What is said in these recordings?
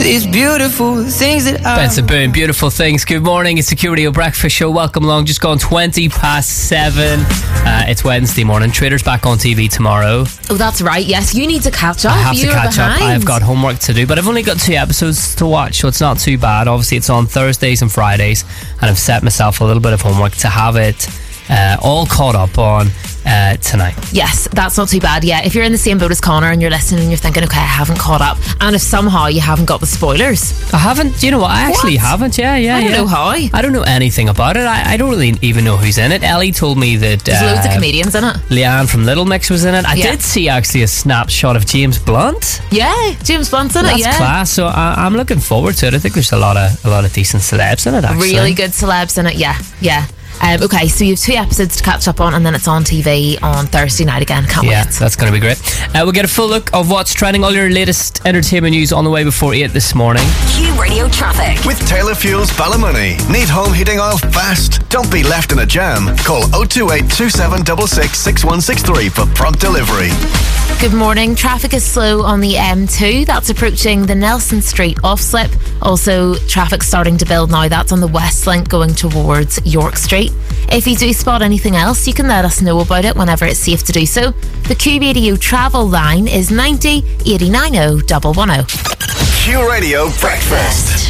These beautiful things that I... Benson Boone, beautiful things. Good morning, it's the Q Radio Breakfast Show. Welcome along, just gone 7:20. It's Wednesday morning. Trader's back on TV tomorrow. Oh, that's right, yes. You need to catch up. I have to catch behind. up. I've got homework to do, but I've only got 2 episodes to watch, so it's not too bad. Obviously, it's on Thursdays and Fridays, and I've set myself a little bit of homework to have it all caught up on tonight. Yes, that's not too bad. Yeah, if you're in the same boat as Connor and you're listening and you're thinking, okay, I haven't caught up, and if somehow you haven't got the spoilers. I haven't. You know what? I actually haven't. Yeah. I don't know how. I don't know anything about it. I don't really even know who's in it. Ellie told me that there's loads of comedians in it. Leanne from Little Mix was in it. I did see actually a snapshot of James Blunt. Yeah, James Blunt's in it. That's class. So I'm looking forward to it. I think there's a lot of decent celebs in it. Actually, really good celebs in it. Yeah. Okay, so you have 2 episodes to catch up on, and then it's on TV on Thursday night again. Can't wait. Yeah, that's going to be great. We'll get a full look of what's trending, all your latest entertainment news on the way before 8 this morning. Q Radio Traffic. With Taylor Fuels Ballymoney. Need home heating oil fast? Don't be left in a jam. Call 028 2766 6163 for prompt delivery. Good morning. Traffic is slow on the M2. That's approaching the Nelson Street off-slip. Also, traffic starting to build now. That's on the West Link going towards York Street. If you do spot anything else, you can let us know about it whenever it's safe to do so. The Q Radio travel line is 90 89 110. Q Radio Breakfast.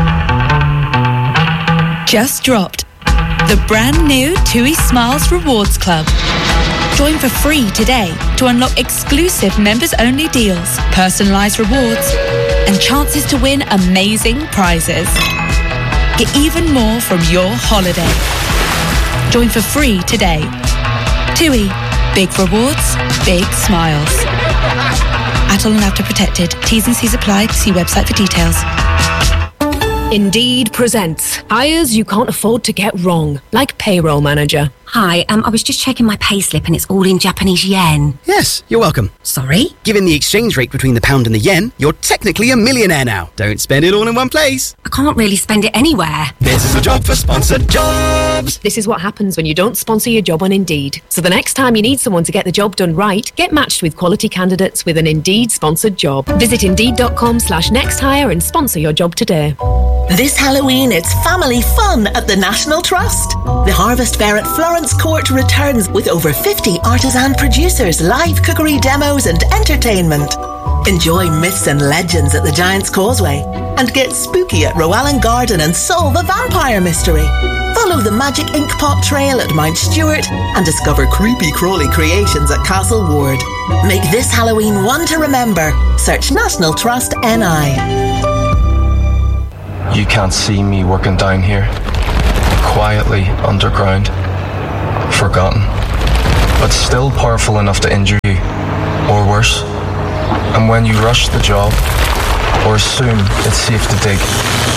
Just dropped the brand new TUI Smiles Rewards Club. Join for free today to unlock exclusive members-only deals, personalised rewards, and chances to win amazing prizes. Get even more from your holiday. Join for free today. TUI. Big rewards, big smiles. Adult and after protected. T's and C's apply. See website for details. Indeed presents hires you can't afford to get wrong, like Payroll Manager. Hi, I was just checking my payslip and it's all in Japanese yen. Yes, you're welcome. Sorry? Given the exchange rate between the pound and the yen, you're technically a millionaire now. Don't spend it all in one place. I can't really spend it anywhere. This is a job for sponsored jobs. This is what happens when you don't sponsor your job on Indeed. So the next time you need someone to get the job done right, get matched with quality candidates with an Indeed sponsored job. Visit Indeed.com/nexthire and sponsor your job today. This Halloween, it's family fun at the National Trust. The Harvest Fair at Florence Court returns with over 50 artisan producers, live cookery demos and entertainment. Enjoy myths and legends at the Giant's Causeway and get spooky at Rowan Garden and solve a vampire mystery. Follow the Magic Ink Pot Trail at Mount Stewart and discover creepy crawly creations at Castle Ward. Make this Halloween one to remember. Search National Trust NI. You can't see me working down here, quietly underground, forgotten, but still powerful enough to injure you, or worse. And when you rush the job, or assume it's safe to dig.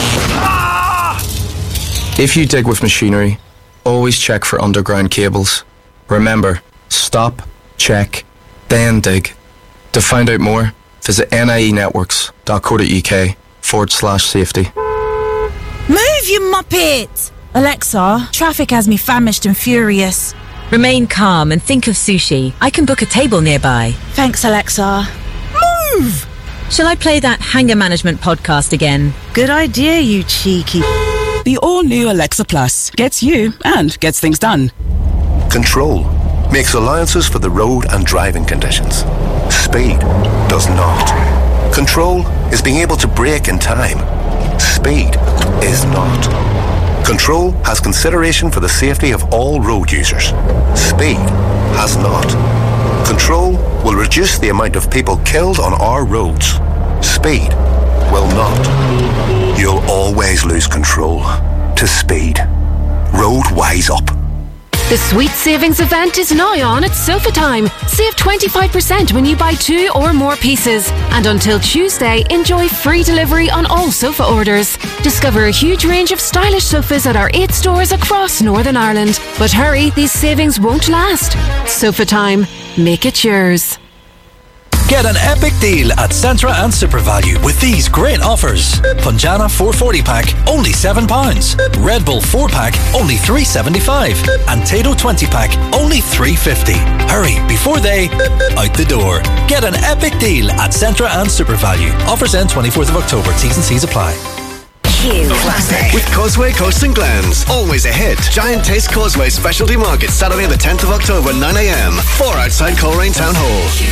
If you dig with machinery, always check for underground cables. Remember, stop, check, then dig. To find out more, visit nienetworks.co.uk/safety. Move, you muppet! Alexa, traffic has me famished and furious. Remain calm and think of sushi. I can book a table nearby. Thanks, Alexa. Move! Shall I play that Hanger Management podcast again? Good idea, you cheeky. The all-new Alexa Plus gets you and gets things done. Control makes allowances for the road and driving conditions. Speed does not. Control is being able to brake in time. Speed is not. Control has consideration for the safety of all road users. Speed has not. Control will reduce the amount of people killed on our roads. Speed will not. You'll always lose control to speed. Road wise up. The Sweet Savings event is now on at Sofa Time. Save 25% when you buy 2 or more pieces. And until Tuesday, enjoy free delivery on all sofa orders. Discover a huge range of stylish sofas at our 8 stores across Northern Ireland. But hurry, these savings won't last. Sofa Time. Make it yours. Get an epic deal at Centra and SuperValue with these great offers. Punjana 440 pack, only £7. Red Bull 4 pack, only $3.75. And Tato 20 pack, only $3.50. Hurry before they out the door. Get an epic deal at Centra and SuperValue. Offers end 24th of October. T's and C's apply. Classic. With Causeway Coast and Glens. Always a hit. Giant Taste Causeway Specialty Market, Saturday the 10th of October, 9 a.m. 4 outside Coleraine Town Hall.